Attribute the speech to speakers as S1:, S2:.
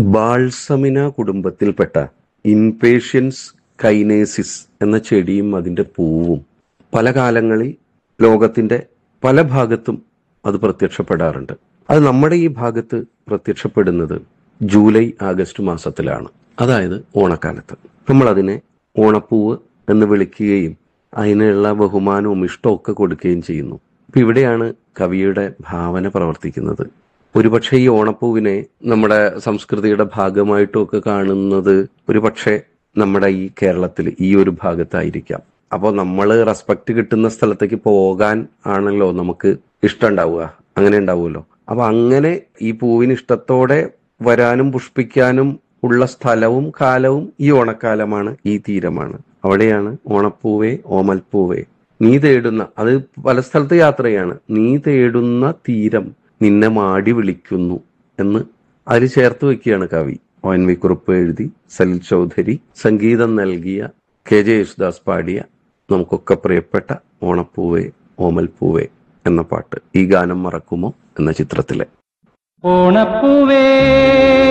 S1: ബാൾസമിന കുടുംബത്തിൽപ്പെട്ട ഇൻപേഷ്യൻസ് കൈനേസിസ് എന്ന ചെടിയും അതിൻ്റെ പൂവും പല കാലങ്ങളിൽ ലോകത്തിൻ്റെ പല ഭാഗത്തും അത് പ്രത്യക്ഷപ്പെടാറുണ്ട്. അത് നമ്മുടെ ഈ ഭാഗത്ത് പ്രത്യക്ഷപ്പെടുന്നത് ജൂലൈ ആഗസ്റ്റ് മാസത്തിലാണ്, അതായത് ഓണക്കാലത്ത്. നമ്മളതിനെ ഓണപ്പൂവ് എന്ന് വിളിക്കുകയും അതിനുള്ള ബഹുമാനവും ഇഷ്ടമൊക്കെ കൊടുക്കുകയും ചെയ്യുന്നു. അപ്പം ഇവിടെയാണ് കവിയുടെ ഭാവന പ്രവർത്തിക്കുന്നത്. ഒരുപക്ഷെ ഈ ഓണപ്പൂവിനെ നമ്മുടെ സംസ്കൃതിയുടെ ഭാഗമായിട്ടൊക്കെ കാണുന്നത് ഒരുപക്ഷെ നമ്മുടെ ഈ കേരളത്തിൽ ഈ ഒരു ഭാഗത്തായിരിക്കാം. അപ്പോൾ നമ്മൾ റെസ്പെക്ട് കിട്ടുന്ന സ്ഥലത്തേക്ക് പോകാൻ ആണല്ലോ നമുക്ക് ഇഷ്ടം ഉണ്ടാവുക, അങ്ങനെ ഉണ്ടാവുമല്ലോ. അപ്പൊ അങ്ങനെ ഈ പൂവിന് ഇഷ്ടത്തോടെ വരാനും പുഷ്പിക്കാനും ഉള്ള സ്ഥലവും കാലവും ഈ ഓണക്കാലമാണ്, ഈ തീരമാണ്. അവിടെയാണ് ഓണപ്പൂവേ ഓമൽപ്പൂവേ നീ തേടുന്ന, അത് പല സ്ഥലത്ത് യാത്രയാണ്, നീ തേടുന്ന തീരം നിന്നെ മാടി വിളിക്കുന്നു എന്ന് അതിൽ ചേർത്ത് വെക്കുകയാണ് കവി. ONV കുറുപ്പ് എഴുതി സലിൽ ചൗധരി സംഗീതം നൽകിയ KJ യേശുദാസ് പാടിയ നമുക്കൊക്കെ പ്രിയപ്പെട്ട ഓണപ്പൂവേ ഓമൽപ്പൂവേ എന്ന പാട്ട്. ഈ ഗാനം മറക്കുമോ എന്ന ചിത്രത്തിലെ
S2: ഓണപ്പൂവേ